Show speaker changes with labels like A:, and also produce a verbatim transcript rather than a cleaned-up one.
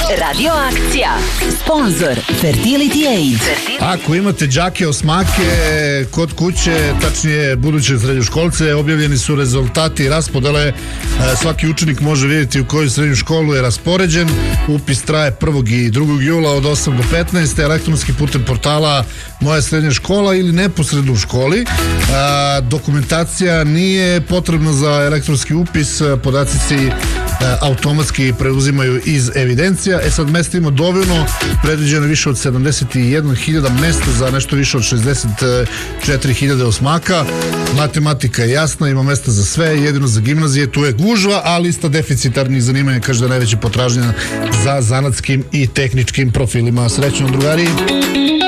A: Radio akcija. Sponzor Fertility Aid.
B: Ako imate đake osmake kod kuće, tačnije buduće srednjoškolce, objavljeni su rezultati raspodele. Svaki učenik može vidjeti u koju srednju školu je raspoređen. Upis traje prvog i drugog jula od osam do petnaest, elektronski putem portala Moja srednja škola ili neposredno u školi. Dokumentacija nije potrebna za elektronski upis, podaci se automatski preuzimaju iz evidencija. E sad, mesta ima dovoljno, predviđeno više od sedamdeset jedna hiljada mesta za nešto više od šezdeset četiri hiljade osmaka. Matematika je jasna, ima mesta za sve, jedino za gimnazije tu je gužva, a lista deficitarnih zanimanja kaže da je najveća potražnja za zanatskim i tehničkim profilima. Srećno, drugari!